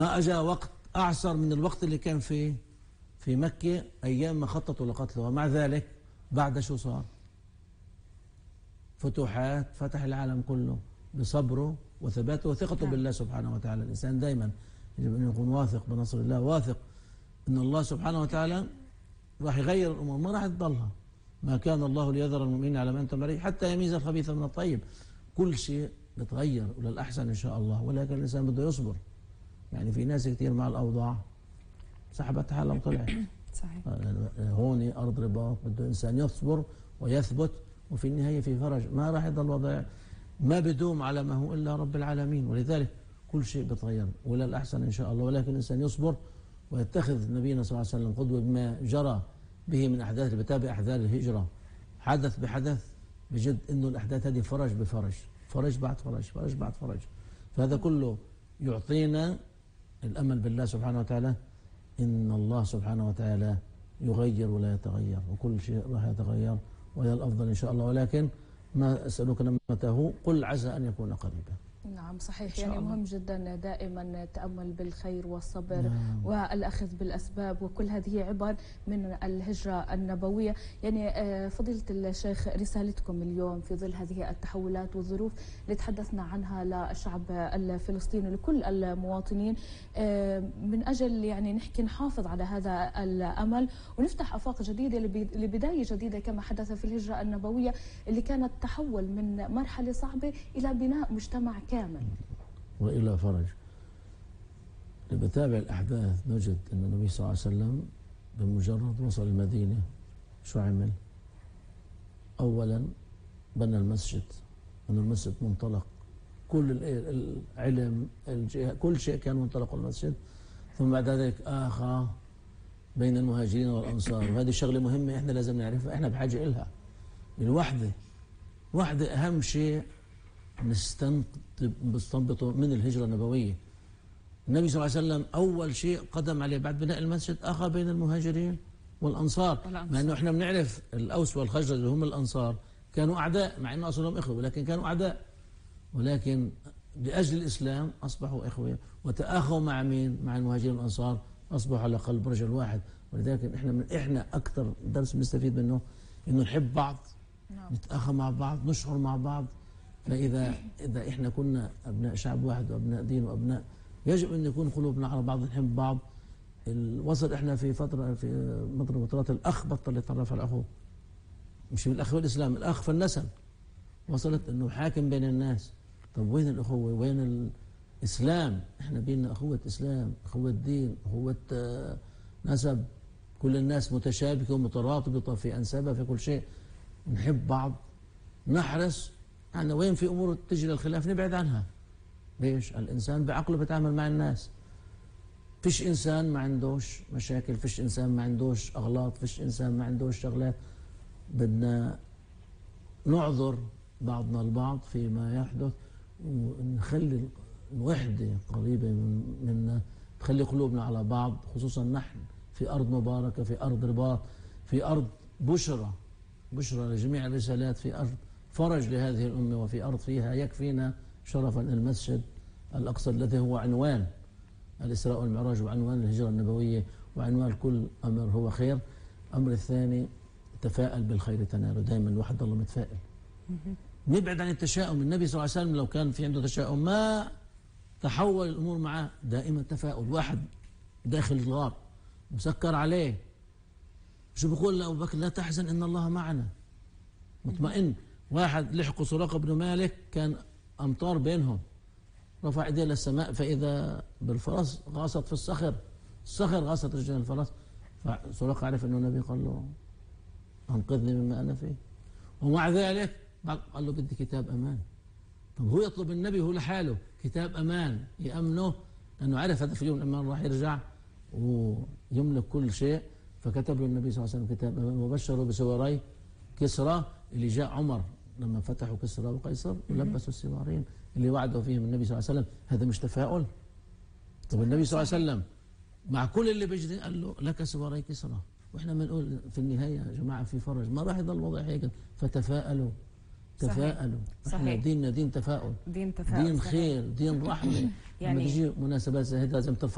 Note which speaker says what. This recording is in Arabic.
Speaker 1: ما أجا وقت أعصر من الوقت اللي كان فيه في مكة أيام ما خططوا لقتله، ومع ذلك بعد شو صار؟ فتوحات، فتح العالم كله بصبره وثباته وثقته بالله سبحانه وتعالى. الإنسان دائما يجب أن يكون واثق بنصر الله، واثق أن الله سبحانه وتعالى راح يغير الأمور، ما راح تضلها. ما كان الله ليذر المؤمنين على ما أنتم عليه حتى يميز الخبيث من الطيب. كل شيء بتغير وللأحسن إن شاء الله، ولكن الإنسان بده يصبر. يعني في ناس كثير مع الأوضاع سحبت حالها وطلعت.
Speaker 2: صحيح.
Speaker 1: هون أرض رباط، بده إنسان يصبر ويثبت، وفي النهاية في فرج. ما راح يضل الوضع ما بدوم على ما هو إلا رب العالمين، ولذلك كل شيء بتغير وللأحسن إن شاء الله. ولكن الإنسان يصبر ويتخذ نبينا صلى الله عليه وسلم قدوة بما جرى به من أحداث، بتابع أحداث الهجرة حدث بحدث، بجد إنه الأحداث هذه فرج بفرج، فرج بعد فرج، فرج بعد فرج. فهذا كله يعطينا الأمل بالله سبحانه وتعالى، إن الله سبحانه وتعالى يغير ولا يتغير، وكل شيء راح يتغير وإلى الأفضل إن شاء الله. ولكن ما أسألك متى هو، قل عسى أن يكون قريبا.
Speaker 2: نعم صحيح. يعني مهم جدا دائما التأمل بالخير والصبر والأخذ بالأسباب، وكل هذه عبر من الهجرة النبوية. يعني فضيلة الشيخ، رسالتكم اليوم في ظل هذه التحولات والظروف اللي تحدثنا عنها للشعب الفلسطيني ولكل المواطنين، من أجل يعني نحكي نحافظ على هذا الأمل ونفتح آفاق جديدة لبداية جديدة كما حدث في الهجرة النبوية اللي كانت تحول من مرحلة صعبة إلى بناء مجتمع كامل
Speaker 1: وإلى فرج. اللي بتابع الأحداث نجد أن النبي صلى الله عليه وسلم بمجرد وصل المدينة شو عمل؟ أولا بنى المسجد، أن المسجد منطلق كل العلم، كل شيء كان منطلق المسجد. ثم بعد ذلك آخى بين المهاجرين والأنصار، وهذه شغلة مهمة إحنا لازم نعرفها، إحنا بحاجة إلها. الوحدة أهم شيء نستنبطه من الهجرة النبوية. النبي صلى الله عليه وسلم أول شيء قدم عليه بعد بناء المسجد أخى بين المهاجرين والأنصار. مع أنه إحنا بنعرف الأوس والخزرج اللي هم الأنصار كانوا أعداء، مع أنه أصلهم إخوة ولكن كانوا أعداء، ولكن لأجل الإسلام أصبحوا إخوة وتآخوا مع مين؟ مع المهاجرين والأنصار، أصبحوا على قلب رجل واحد. ولذلك إحنا أكثر درس بنستفيد منه إنه نحب بعض، نتآخى مع بعض، نشعر مع بعض. فإذا إحنا كنا أبناء شعب واحد وأبناء دين وأبناء، يجب أن يكون قلوبنا على بعض، نحب بعض. وصل إحنا في فترة من فترات الأخ بطل يتعرف على أخوه، مش الأخ في الإسلام، الأخ في النسب. وصلت إنه حاكم بين الناس. طب وين الأخوة؟ وين الإسلام؟ إحنا بيننا أخوة إسلام، أخوة دين، أخوة نسب. كل الناس متشابكة ومترابطة في أنسابها في كل شيء. نحب بعض، نحرص. يعني وين في أمور تجي للخلاف نبعد عنها. ليش؟ الإنسان بعقله بيتعامل مع الناس. فيش إنسان ما عندوش مشاكل، فيش إنسان ما عندوش أغلاط، فيش إنسان ما عندوش شغلات. بدنا نعذر بعضنا البعض فيما يحدث، ونخلي الوحدة قريبة منا، تخلي قلوبنا على بعض، خصوصا نحن في أرض مباركة، في أرض رباط، في أرض بشرى لجميع الرسالات، في أرض فرج لهذه الأمة، وفي أرض فيها يكفينا شرفا المسجد الأقصى الذي هو عنوان الإسراء والمعراج وعنوان الهجرة النبوية وعنوان كل أمر هو خير. الأمر الثاني، تفاءل بالخير تناله. دائما الواحد ضل متفائل، نبعد عن التشاؤم. النبي صلى الله عليه وسلم لو كان في عنده تشاؤم ما تحول الأمور معه. دائما تفاؤل. واحد داخل الغار مسكر عليه، شو بيقول لأبو بكر؟ لا تحزن إن الله معنا، مطمئن. واحد لحقوا سراقة بن مالك، كان أمطار بينهم، رفع ايديه للسماء فإذا بالفرس غاصت في الصخر غاصت رجال الفرس. فسراقة عرف أنه النبي قال له أنقذني مما أنا فيه، ومع ذلك قال له بدي كتاب أمان. طب هو يطلب النبي هو لحاله كتاب أمان يأمنه، لأنه عرف هذا في اليوم الأمان راح يرجع ويملك كل شيء. فكتب له النبي صلى الله عليه وسلم كتاب أمان وبشره بسواري كسرى اللي جاء عمر لما فتحوا كسرى وقيصر ولبسوا السوارين اللي وعدوا فيهم النبي صلى الله عليه وسلم. هذا مش تفاؤل؟ طب النبي صلى الله عليه وسلم مع كل اللي بيجري قال له لك سواري كسرى. واحنا بنقول في النهايه يا جماعه في فرج، ما راح يضل الوضع هيك. فتفاءلوا، تفاءلوا. احنا ديننا دين تفاؤل، دين خير، دين رحمه. يعني لما تيجي مناسبات زي هذه لازم ترفع